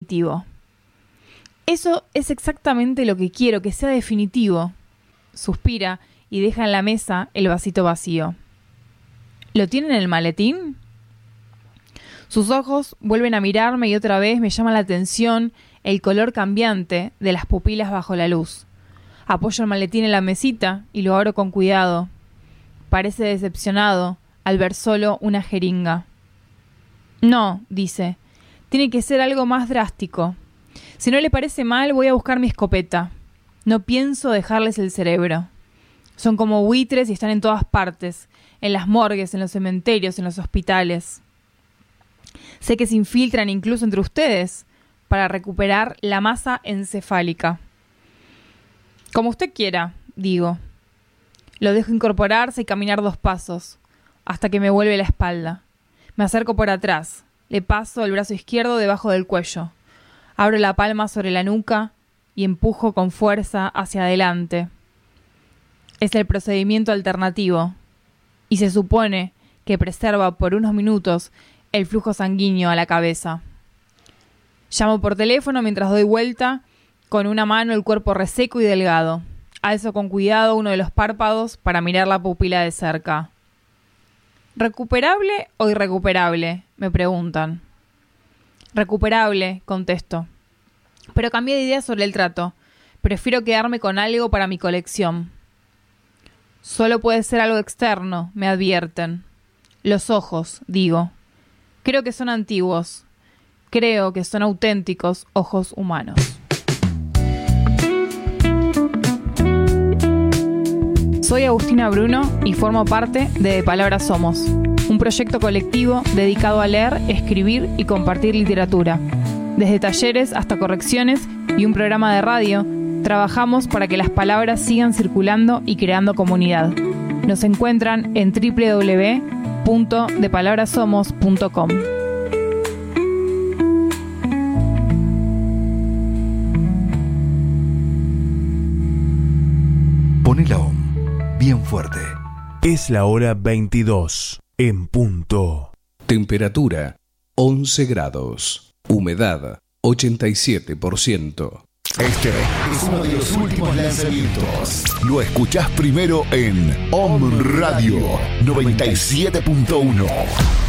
definitivo. Eso es exactamente lo que quiero, que sea definitivo. Suspira y deja en la mesa el vasito vacío. ¿Lo tiene en el maletín? Sus ojos vuelven a mirarme y otra vez me llama la atención el color cambiante de las pupilas bajo la luz. Apoyo el maletín en la mesita y lo abro con cuidado. Parece decepcionado al ver solo una jeringa. No, dice, tiene que ser algo más drástico. Si no le parece mal, voy a buscar mi escopeta. No pienso dejarles el cerebro. Son como buitres y están en todas partes, en las morgues, en los cementerios, en los hospitales. Sé que se infiltran incluso entre ustedes para recuperar la masa encefálica. Como usted quiera, digo. Lo dejo incorporarse y caminar 2 pasos, hasta que me vuelve la espalda. Me acerco por atrás, le paso el brazo izquierdo debajo del cuello. Abro la palma sobre la nuca y empujo con fuerza hacia adelante. Es el procedimiento alternativo, y se supone que preserva por unos minutos el flujo sanguíneo a la cabeza. Llamo por teléfono mientras doy vuelta con una mano el cuerpo reseco y delgado. Alzo con cuidado uno de los párpados para mirar la pupila de cerca. ¿Recuperable o irrecuperable?, me preguntan. Recuperable, contesto. Pero cambié de idea sobre el trato. Prefiero quedarme con algo para mi colección. Solo puede ser algo externo, me advierten. Los ojos, digo. Creo que son antiguos. Creo que son auténticos ojos humanos. Soy Agustina Bruno y formo parte de Palabras Somos, un proyecto colectivo dedicado a leer, escribir y compartir literatura. Desde talleres hasta correcciones y un programa de radio, trabajamos para que las palabras sigan circulando y creando comunidad. Nos encuentran en www.depalabrasomos.com. Poné la OM bien fuerte. Es la hora 22 en punto. Temperatura 11 grados. Humedad 87%. Este es uno de los últimos lanzamientos. Lo escuchás primero en OM Radio 97.1.